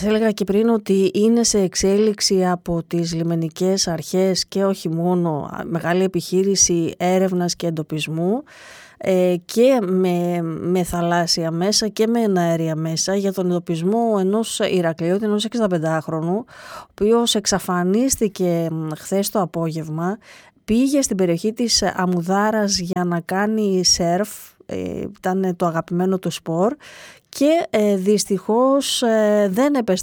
Σας έλεγα και πριν ότι είναι σε εξέλιξη από τις λιμενικές αρχές και όχι μόνο, μεγάλη επιχείρηση έρευνας και εντοπισμού και με θαλάσσια μέσα και με εναέρια μέσα για τον εντοπισμό ενός Ηρακλειώτη, ενός 65χρονου, ο οποίος εξαφανίστηκε χθες το απόγευμα, πήγε στην περιοχή της Αμουδάρας για να κάνει σερφ, ήταν το αγαπημένο του σπορ, και δυστυχώς δεν επέστρεψε